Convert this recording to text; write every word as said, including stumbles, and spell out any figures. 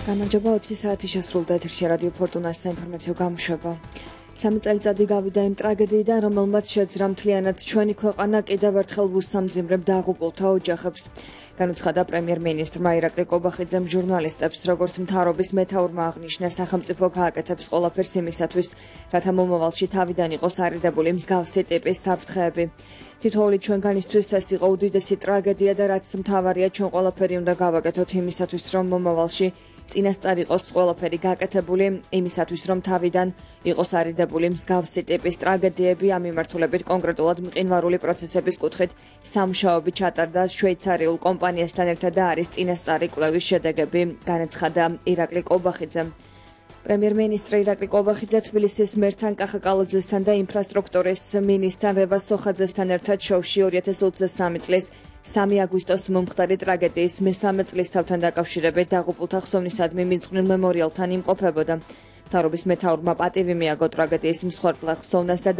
გამარჯობა ოცი საათი შესრულდა ეთერში რადიო ფორტუნას საინფორმაციო გამოშვება. სამი წელიწადი გავიდა იმ ტრაგედიიდან, რომელმაც შეძრა მთლიანად ჩვენი ქვეყანა კიდევ ერთხელ უსამძიმრებ დაღუპულთა ოჯახებს. განუცხადა პრემიერ-მინისტრმა ირაკლი კობახიძემ ჟურნალისტებს, როგორც მთავრობის მეთაურმა აღნიშნა, სახელმწიფო გააკეთებს ყველაფერს იმისათვის, რათა მომავალში თავიდან იყოს არიდებული მსგავსი ტიპის საფრთხეები. თითოეული ჩვენგანისთვის ეს იყო უდიდესი ტრაგედია და რაც მთავარია, ჩვენ ყველაფერი უნდა გავაკეთოთ იმისათვის, რომ მომავალში წინასწარ იყოს ყველაფერი გაკეთებული იმისათვის, რომ თავიდან იყოს არიდებული მსგავსი ტიპის ტრაგედიები. ამ მიმართულებით კონკრეტულად მყინვარული პროცესების კუთხით სამუშაოები ჩატარდა შვეიცარიულ კომპანიასთან ერთად და არის წინასწარი კვლევის შედეგები, განაცხადა ირაკლი კობახიძემ. პრემიერ-მინისტრი ირაკლი კობახიძე თბილისის მერთან კახაკალაძესთან და ინფრასტრუქტურის მინისტრთან რევაზ სოხაძესთან ერთად შოუში ორი ათას ოცდასამი წლის სამი აგვისტოს მომხდარი ტრაგედიის მესამე წლისთავთან დაკავშირებით დაღუპულთა ხსოვნისადმი მიძღვნილ მემორიალთან იმყოფებოდა. მთავრობის მეთაურმა პატივი მიაგო ტრაგედიის მსხვერპლთა ხსოვნას და